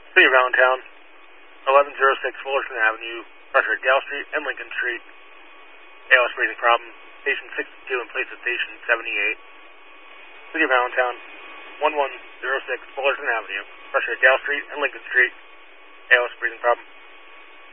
City of Allentown, 1106 Fullerton Avenue, pressure at Gal Street and Lincoln Street. ALS breathing problem, station 62 in place of station 78. City of Allentown, 1106 Fullerton Avenue, pressure at Gal Street and Lincoln Street. ALS breathing problem.